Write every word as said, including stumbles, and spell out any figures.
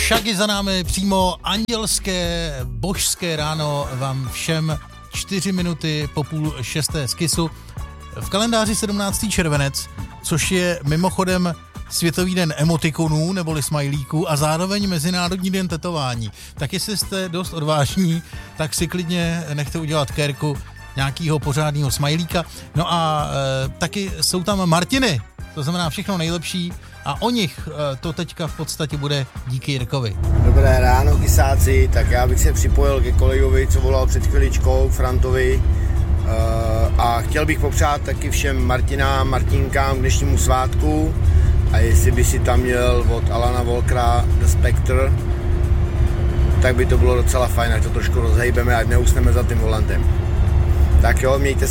Shaggy za námi, přímo andělské, božské ráno vám všem čtyři minuty po půl šesté z Kissu. V kalendáři sedmnáctého červenec, což je mimochodem Světový den emotikonů neboli smajlíků a zároveň Mezinárodní den tetování. Tak jestli jste dost odvážní, tak si klidně nechte udělat kérku nějakého pořádného smajlíka. No a e, taky jsou tam Martiny, to znamená všechno nejlepší a o nich e, to teďka v podstatě bude díky Jirkovi. Dobré ráno, kysáci, tak já bych se připojil ke kolegovi, co volal před chviličkou, Frantovi, e, a chtěl bych popřát taky všem Martinám, Martinkám k dnešnímu svátku a jestli by si tam měl od Alana Walkera The Spectre, tak by to bylo docela fajn, ať to trošku rozhejbeme, ať neusneme za tím volantem. Tak jo, mějte